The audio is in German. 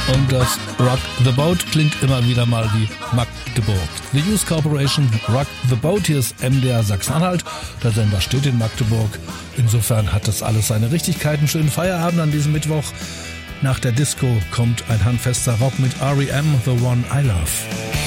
Und das Rock the Boat klingt immer wieder mal wie Magdeburg. The Youth Corporation, Rock the Boat, hier ist MDR Sachsen-Anhalt. Der Sender steht in Magdeburg. Insofern hat das alles seine Richtigkeiten. Schönen Feierabend an diesem Mittwoch. Nach der Disco kommt ein handfester Rock mit R.E.M., The One I Love.